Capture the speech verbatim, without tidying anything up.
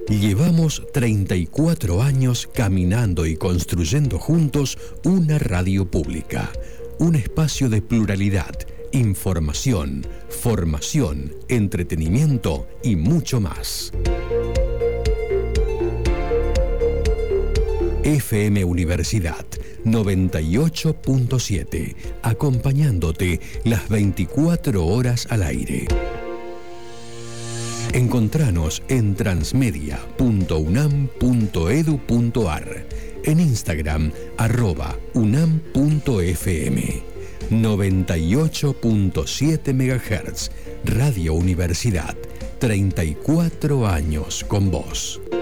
Llevamos treinta y cuatro años caminando y construyendo juntos una radio pública, un espacio de pluralidad, información, formación, entretenimiento y mucho más. F M Universidad noventa y ocho punto siete, acompañándote las veinticuatro horas al aire. Encontranos en transmedia punto unam punto edu punto ar, en Instagram arroba unam punto fm. noventa y ocho punto siete megahertz, Radio Universidad, treinta y cuatro años con vos.